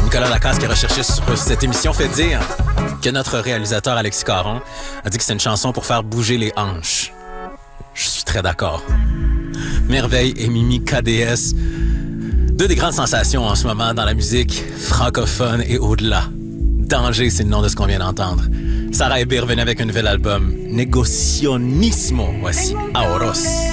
Nicolas Lacasse, qui est recherché sur cette émission, fait dire que notre réalisateur Alexis Caron a dit que c'est une chanson pour faire bouger les hanches. Je suis très d'accord. Merveille et Mimi KDS, deux des grandes sensations en ce moment dans la musique francophone et au-delà. Danger, c'est le nom de ce qu'on vient d'entendre. Sarah Ebir revenait avec un nouvel album, Negocionismo. Voici Auros.